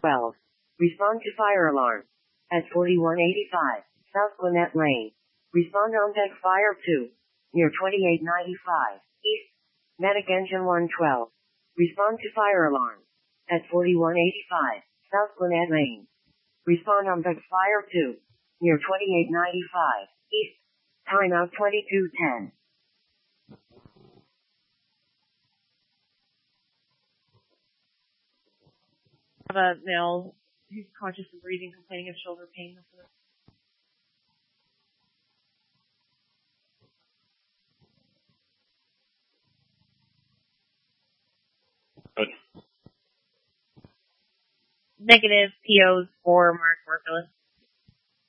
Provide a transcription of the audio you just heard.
12. Respond to fire alarm. At 4185 South Gwinnett Lane. Respond on deck fire 2. Near 2895 East. Medic engine 112. Respond to fire alarm. At 4185 South Gwinnett Lane. Respond on deck fire 2. Near 2895 East. Timeout 2210. Have a male who's conscious of breathing, complaining of shoulder pain. Good. Negative POs for Mark Morpheus.